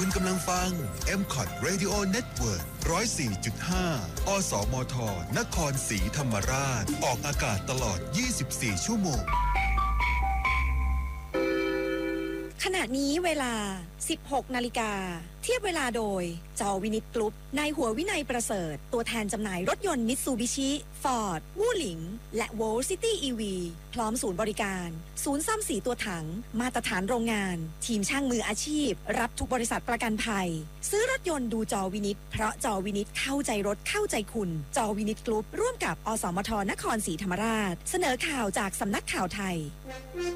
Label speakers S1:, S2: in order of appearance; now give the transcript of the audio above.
S1: คุณกำลังฟัง MCOT Radio Network 104.5 อสมท นครศรีธรรมราช ออกอากาศตลอด 24 ชั่วโมง
S2: ขณะนี้เวลา 16 นาฬิกา เทียบเวลาโดยจอวินิตกรุ๊ปนายหัววินัยประเสริฐตัวแทนจำหน่ายรถยนต์มิตซูบิชิฟอร์ดวู่หลิงและโวลซิตี้EVพร้อมศูนย์บริการศูนย์ซ่อมสีตัวถังมาตรฐานโรงงานทีมช่างมืออาชีพรับทุกบริษัทประกันภัยซื้อรถยนต์ดูจอวินิตเพราะจอวินิตเข้าใจรถเข้าใจคุณจอวินิตกรุ๊ปร่วมกับอสมทนครศรีธรรมราชเสนอข่าวจากสำนักข่าวไทย